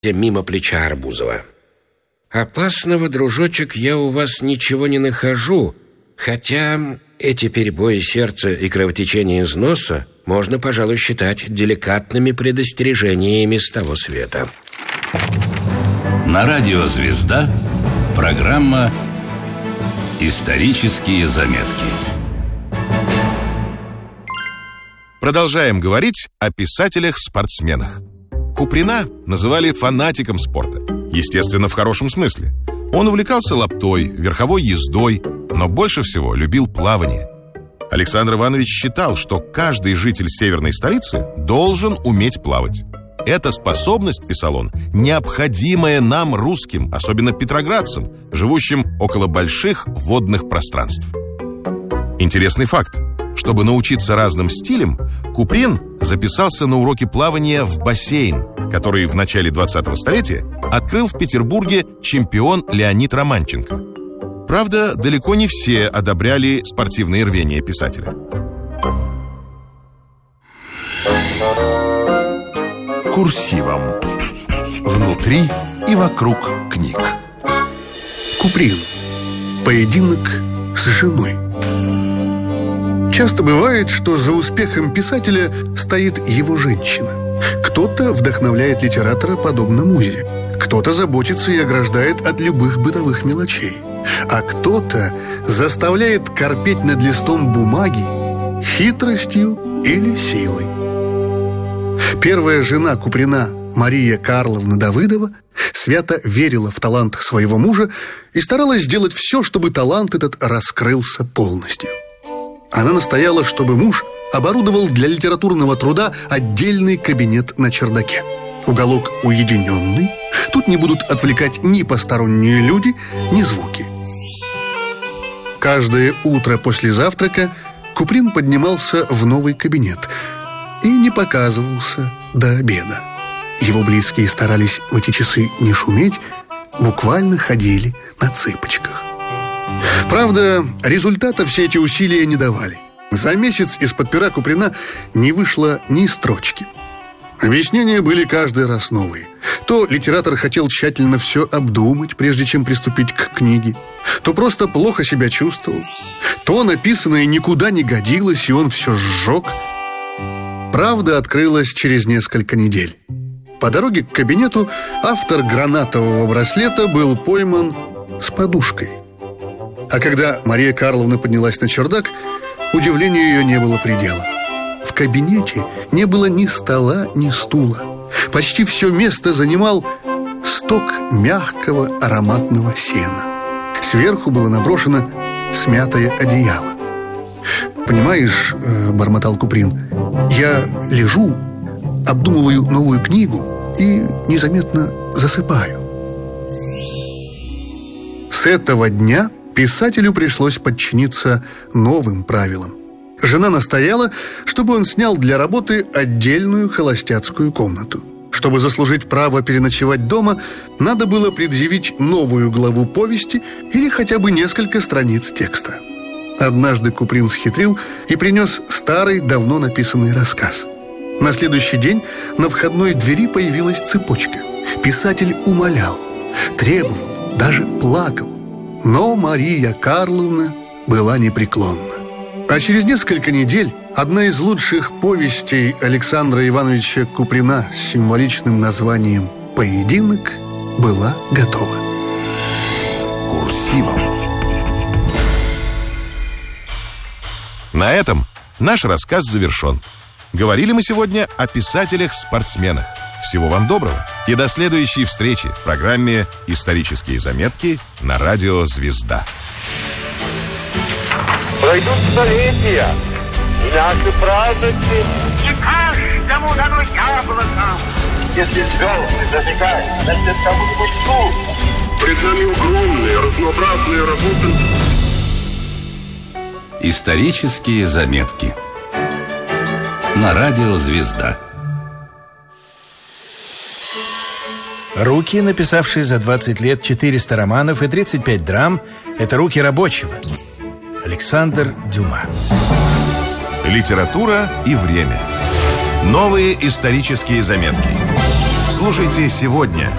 мимо плеча Арбузова. «Опасного, дружочек, я у вас ничего не нахожу, хотя эти перебои сердца и кровотечение из носа можно, пожалуй, считать деликатными предостережениями с того света». На радио «Звезда» программа «Исторические заметки». Продолжаем говорить о писателях-спортсменах. Куприна называли фанатиком спорта, естественно, в хорошем смысле. Он увлекался лаптой, верховой ездой, но больше всего любил плавание. Александр Иванович считал, что каждый житель северной столицы должен уметь плавать. Эта способность, писал он, необходимая нам, русским, особенно петроградцам, живущим около больших водных пространств. Интересный факт. Чтобы научиться разным стилям, Куприн записался на уроки плавания в бассейн, который в начале 20-го столетия открыл в Петербурге чемпион Леонид Романченко. Правда, далеко не все одобряли спортивные рвения писателя. Курсивом. Внутри и вокруг книг. Куприн. Поединок с женой. Часто бывает, что за успехом писателя стоит его женщина. Кто-то вдохновляет литератора подобно музе, кто-то заботится и ограждает от любых бытовых мелочей, а кто-то заставляет корпеть над листом бумаги хитростью или силой. Первая жена Куприна, Мария Карловна Давыдова, свято верила в талант своего мужа и старалась сделать все, чтобы талант этот раскрылся полностью. Она настояла, чтобы муж оборудовал для литературного труда отдельный кабинет на чердаке. Уголок уединенный. Тут не будут отвлекать ни посторонние люди, ни звуки. Каждое утро после завтрака Куприн поднимался в новый кабинет и не показывался до обеда. Его близкие старались в эти часы не шуметь, буквально ходили на цыпочках. Правда, результата все эти усилия не давали. За месяц из-под пера Куприна не вышло ни строчки. Объяснения были каждый раз новые. То литератор хотел тщательно все обдумать, прежде чем приступить к книге, то просто плохо себя чувствовал, то написанное никуда не годилось, и он все сжег. Правда открылась через несколько недель. По дороге к кабинету автор гранатового браслета был пойман с подушкой. А когда Мария Карловна поднялась на чердак, удивлению ее не было предела. В кабинете не было ни стола, ни стула. Почти все место занимал сток мягкого ароматного сена. Сверху было наброшено смятое одеяло. «Понимаешь, — бормотал Куприн, — я лежу, обдумываю новую книгу и незаметно засыпаю». С этого дня писателю пришлось подчиниться новым правилам. Жена настояла, чтобы он снял для работы отдельную холостяцкую комнату. Чтобы заслужить право переночевать дома, надо было предъявить новую главу повести или хотя бы несколько страниц текста. Однажды Куприн схитрил и принес старый, давно написанный рассказ. На следующий день на входной двери появилась цепочка. Писатель умолял, требовал, даже плакал. Но Мария Карловна была непреклонна. А через несколько недель одна из лучших повестей Александра Ивановича Куприна с символичным названием «Поединок» была готова. Курсивом. На этом наш рассказ завершен. Говорили мы сегодня о писателях-спортсменах. Всего вам доброго и до следующей встречи в программе «Исторические заметки» на радио «Звезда». Пройдут столетия, и наши праздники. Не каждому дано яблоко. Если звезды зажигают, значит, кому-нибудь тут. Пред нами огромные, разнообразные работы. Исторические заметки на радио «Звезда». Руки, написавшие за 20 лет 400 романов и 35 драм, это руки рабочего. Александр Дюма. Литература и время. Новые исторические заметки. Слушайте сегодня